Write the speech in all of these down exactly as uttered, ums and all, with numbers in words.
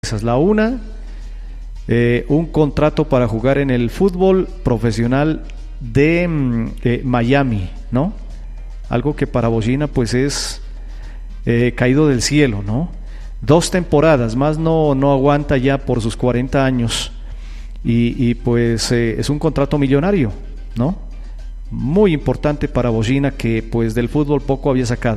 La una, eh, un contrato para jugar en el fútbol profesional de eh, Miami, ¿no? Algo que para Bocina pues es eh, caído del cielo, ¿no? Dos temporadas, más no, no aguanta ya por sus cuarenta años y, y pues eh, es un contrato millonario, ¿no? Muy importante para Bocina, que pues del fútbol poco había sacado.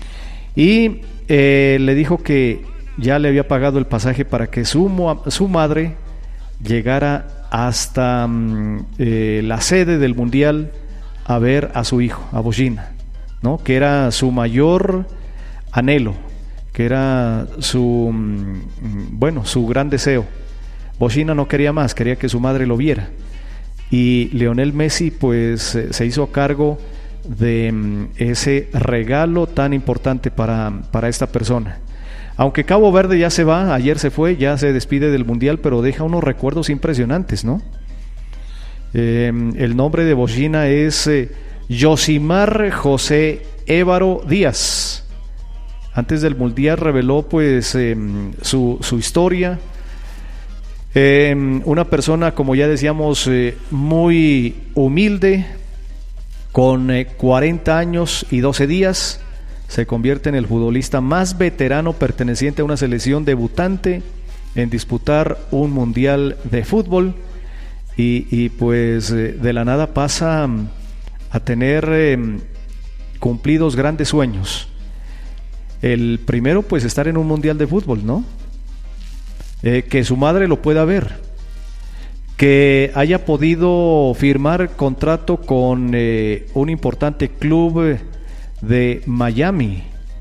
Y eh, le dijo que ya le había pagado el pasaje para que su, su madre llegara hasta eh, la sede del Mundial a ver a su hijo, a Bocina, ¿no? Que era su mayor anhelo, que era su, bueno, su gran deseo. Bocina no quería más, quería que su madre lo viera. Y Lionel Messi pues se hizo cargo de ese regalo tan importante para, para esta persona. Aunque Cabo Verde ya se va, ayer se fue, ya se despide del Mundial, pero deja unos recuerdos impresionantes, ¿no? Eh, el nombre de Bocina es eh, Yosimar José Évaro Díaz. Antes del Mundial reveló pues eh, su, su historia. Eh, una persona, como ya decíamos, eh, muy humilde, con eh, cuarenta años y doce días. Se convierte en el futbolista más veterano perteneciente a una selección debutante en disputar un mundial de fútbol y, y pues de la nada pasa a tener eh, cumplidos grandes sueños. El primero pues estar en un mundial de fútbol, ¿no? Eh, que su madre lo pueda ver, que haya podido firmar contrato con eh, un importante club eh, de Miami,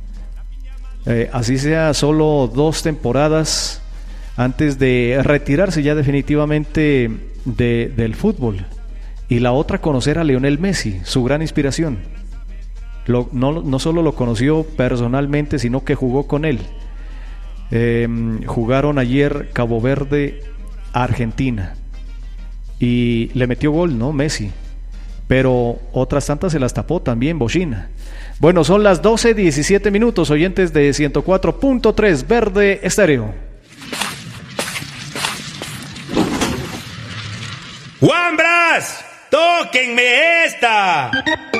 eh, así sea solo dos temporadas antes de retirarse ya definitivamente de, del fútbol. Y la otra, conocer a Lionel Messi, su gran inspiración. Lo, no, no solo lo conoció personalmente, sino que jugó con él. Eh, jugaron ayer Cabo Verde a Argentina y le metió gol, ¿no? Messi. Pero otras tantas se las tapó también Bocina. Bueno, son las doce diecisiete minutos, oyentes de ciento cuatro punto tres Verde Estéreo. ¡Wambras! ¡Tóquenme esta!